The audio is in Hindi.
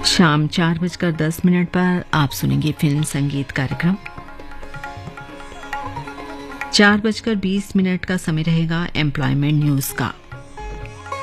शाम 4:10 पर आप सुनेंगे फिल्म संगीत कार्यक्रम। 4:20 का समय रहेगा एम्प्लॉयमेंट न्यूज का।